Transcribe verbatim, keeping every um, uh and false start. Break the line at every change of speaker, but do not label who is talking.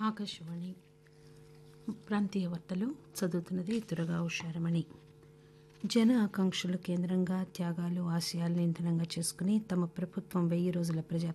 ఆకాశవాణి ప్రాంతీయ వార్తలు చదువుతున్నది దుర్గా ఉషారమణి. జన ఆకాంక్షలు కేంద్రంగా త్యాగాలు ఆశయాలను ఇంధనంగా చేసుకుని తమ ప్రభుత్వం వెయ్యి రోజుల ప్రజా